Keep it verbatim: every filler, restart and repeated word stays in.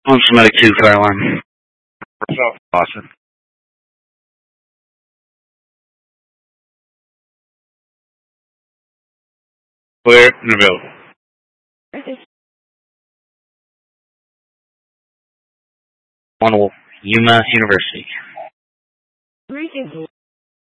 On Semitic two, fire alarm. South Boston. Clear and available. One Yuma University.